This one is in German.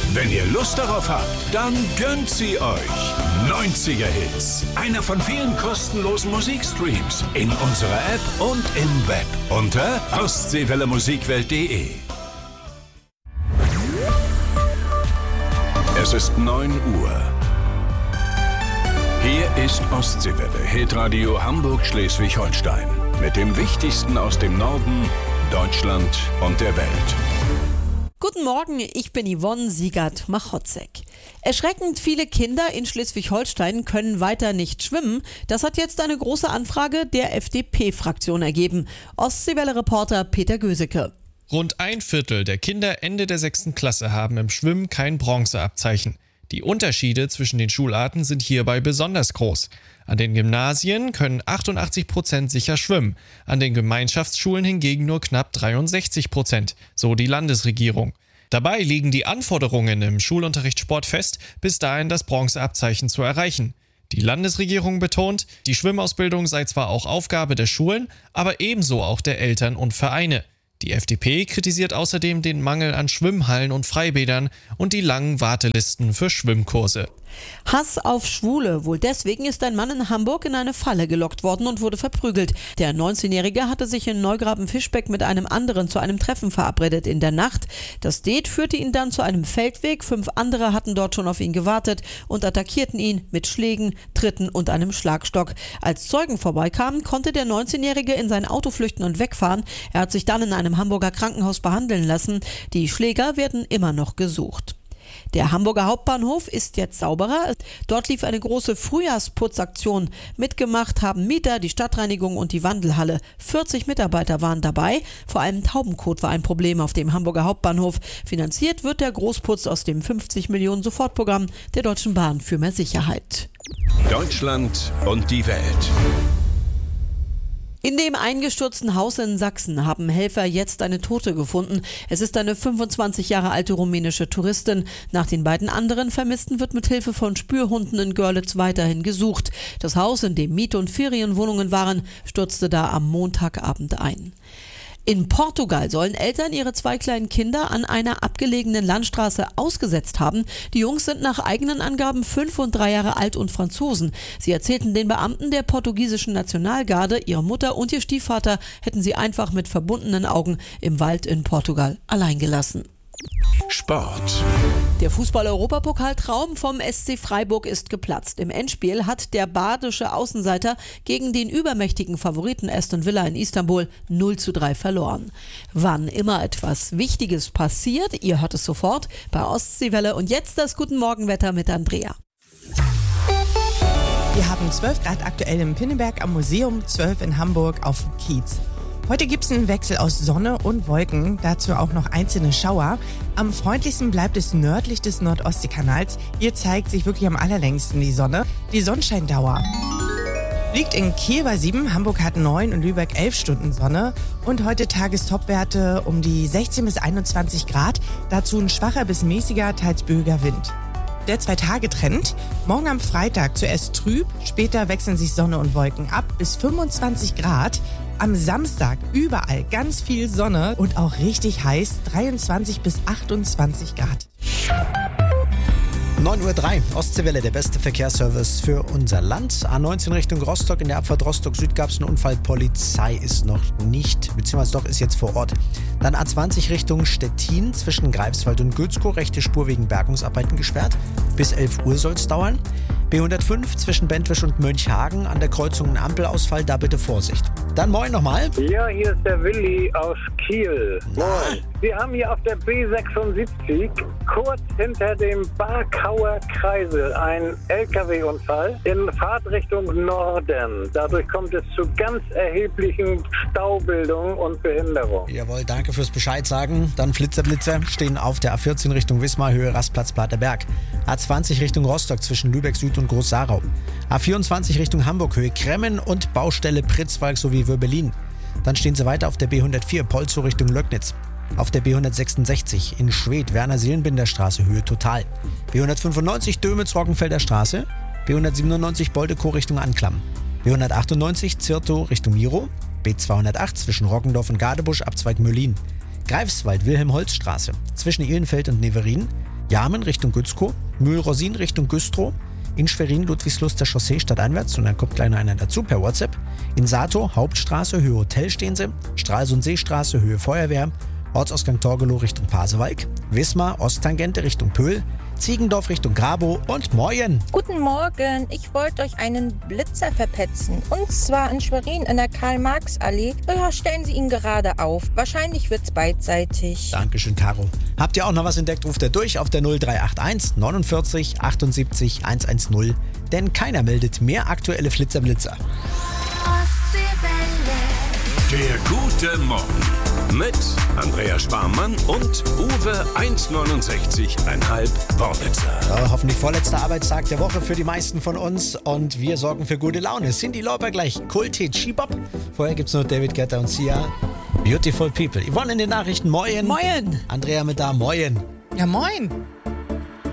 Wenn ihr Lust darauf habt, dann gönnt sie euch. 90er Hits. Einer von vielen kostenlosen Musikstreams in unserer App und im Web unter ostseewellemusikwelt.de. Es ist 9 Uhr. Hier ist Ostseewelle, Hitradio Hamburg-Schleswig-Holstein. Mit dem Wichtigsten aus dem Norden, Deutschland und der Welt. Guten Morgen, ich bin Yvonne Siegert-Machotzek. Erschreckend viele Kinder in Schleswig-Holstein können weiter nicht schwimmen. Das hat jetzt eine große Anfrage der FDP-Fraktion ergeben. Ostseewelle-Reporter Peter Göseke. Rund ein Viertel der Kinder Ende der 6. Klasse haben im Schwimmen kein Bronzeabzeichen. Die Unterschiede zwischen den Schularten sind hierbei besonders groß. An den Gymnasien können 88% sicher schwimmen, an den Gemeinschaftsschulen hingegen nur knapp 63%, so die Landesregierung. Dabei liegen die Anforderungen im Schulunterricht Sport fest, bis dahin das Bronzeabzeichen zu erreichen. Die Landesregierung betont, die Schwimmausbildung sei zwar auch Aufgabe der Schulen, aber ebenso auch der Eltern und Vereine. Die FDP kritisiert außerdem den Mangel an Schwimmhallen und Freibädern und die langen Wartelisten für Schwimmkurse. Hass auf Schwule. Wohl deswegen ist ein Mann in Hamburg in eine Falle gelockt worden und wurde verprügelt. Der 19-Jährige hatte sich in Neugraben-Fischbeck mit einem anderen zu einem Treffen verabredet in der Nacht. Das Date führte ihn dann zu einem Feldweg. 5 andere hatten dort schon auf ihn gewartet und attackierten ihn mit Schlägen, Tritten und einem Schlagstock. Als Zeugen vorbeikamen, konnte der 19-Jährige in sein Auto flüchten und wegfahren. Er hat sich dann in einem Hamburger Krankenhaus behandeln lassen. Die Schläger werden immer noch gesucht. Der Hamburger Hauptbahnhof ist jetzt sauberer. Dort lief eine große Frühjahrsputzaktion. Mitgemacht haben Mieter, die Stadtreinigung und die Wandelhalle. 40 Mitarbeiter waren dabei. Vor allem Taubenkot war ein Problem auf dem Hamburger Hauptbahnhof. Finanziert wird der Großputz aus dem 50 Millionen Sofortprogramm der Deutschen Bahn für mehr Sicherheit. Deutschland und die Welt. In dem eingestürzten Haus in Sachsen haben Helfer jetzt eine Tote gefunden. Es ist eine 25 Jahre alte rumänische Touristin. Nach den beiden anderen Vermissten wird mit Hilfe von Spürhunden in Görlitz weiterhin gesucht. Das Haus, in dem Miet- und Ferienwohnungen waren, stürzte da am Montagabend ein. In Portugal sollen Eltern ihre 2 kleinen Kinder an einer abgelegenen Landstraße ausgesetzt haben. Die Jungs sind nach eigenen Angaben 5 und 3 Jahre alt und Franzosen. Sie erzählten den Beamten der portugiesischen Nationalgarde, ihre Mutter und ihr Stiefvater hätten sie einfach mit verbundenen Augen im Wald in Portugal allein gelassen. Sport. Der Fußball-Europapokaltraum vom SC Freiburg ist geplatzt. Im Endspiel hat der badische Außenseiter gegen den übermächtigen Favoriten Aston Villa in Istanbul 0:3 verloren. Wann immer etwas Wichtiges passiert, ihr hört es sofort bei Ostseewelle. Und jetzt das Guten Morgenwetter mit Andrea. Wir haben 12 Grad aktuell im Pinneberg am Museum, 12 in Hamburg auf dem Kiez. Heute gibt es einen Wechsel aus Sonne und Wolken, dazu auch noch einzelne Schauer. Am freundlichsten bleibt es nördlich des Nordostseekanals. Hier zeigt sich wirklich am allerlängsten die Sonne. Die Sonnenscheindauer liegt in Kiel bei 7, Hamburg hat 9 und Lübeck 11 Stunden Sonne. Und heute Tagestopwerte um die 16 bis 21 Grad, dazu ein schwacher bis mäßiger, teils böiger Wind. Der 2-Tage-Trend. Morgen am Freitag zuerst trüb, später wechseln sich Sonne und Wolken ab bis 25 Grad. Am Samstag überall ganz viel Sonne und auch richtig heiß, 23 bis 28 Grad. 9:03 Uhr, Ostseewelle, der beste Verkehrsservice für unser Land. A19 Richtung Rostock, in der Abfahrt Rostock Süd gab es einen Unfall. Polizei ist noch nicht, beziehungsweise doch ist jetzt vor Ort. Dann A20 Richtung Stettin zwischen Greifswald und Gützkow, rechte Spur wegen Bergungsarbeiten gesperrt. Bis 11 Uhr soll es dauern. B105 zwischen Bentwisch und Mönchhagen, an der Kreuzung ein Ampelausfall, da bitte Vorsicht. Dann moin nochmal. Ja, hier ist der Willi aus Kiel. Moin. Wir haben hier auf der B76 kurz hinter dem Barkauer Kreisel einen LKW-Unfall in Fahrtrichtung Norden. Dadurch kommt es zu ganz erheblichen Staubildungen und Behinderung. Jawohl, danke fürs Bescheid sagen. Dann Blitzer stehen auf der A14 Richtung Wismar, Höhe Rastplatz Platerberg. A20 Richtung Rostock zwischen Lübeck Süd und Groß-Sarau. A24 Richtung Hamburg, Höhe Kremmen und Baustelle Pritzwalk sowie Würbelin. Dann stehen sie weiter auf der B104 Polzow Richtung Löcknitz. Auf der B166 in Schwedt, Werner-Seelenbinder-Straße, Höhe Total. B195 Dömitz-Roggenfelder Straße. B197 Boldekow Richtung Anklam. B198 Zirtow Richtung Miro. B208 zwischen Roggendorf und Gadebusch, Abzweig Möllin. Greifswald, Wilhelm-Holz-Straße zwischen Ihlenfeld und Neverin. Jarmen Richtung Gützkow, Mühlrosin Richtung Güstrow, in Schwerin Ludwigslust der Chaussee stadteinwärts und dann kommt gleich noch einer dazu per WhatsApp. In Sato Hauptstraße Höhe Hotel stehen sie, Stralsund-Seestraße Höhe Feuerwehr, Ortsausgang Torgelow Richtung Pasewalk, Wismar Osttangente Richtung Pöhl, Ziegendorf Richtung Grabow und Moyen. Guten Morgen, ich wollte euch einen Blitzer verpetzen. Und zwar in Schwerin in der Karl-Marx-Allee. Ja, stellen Sie ihn gerade auf. Wahrscheinlich wird's beidseitig. Dankeschön, Caro. Habt ihr auch noch was entdeckt, ruft ihr durch auf der 0381 49 78 110. Denn keiner meldet mehr aktuelle Flitzer-Blitzer. Der gute Morgen mit Andrea Sparmann und Uwe 1,69,5 Worbitzer. Ja, hoffentlich vorletzter Arbeitstag der Woche für die meisten von uns und wir sorgen für gute Laune. Cyndi Lauper gleich, Kult-Hit Shebop. Vorher gibt's noch David Guetta und Sia. Beautiful People. Yvonne in den Nachrichten, moin. Moin. Andrea mit da, moin. Ja, moin.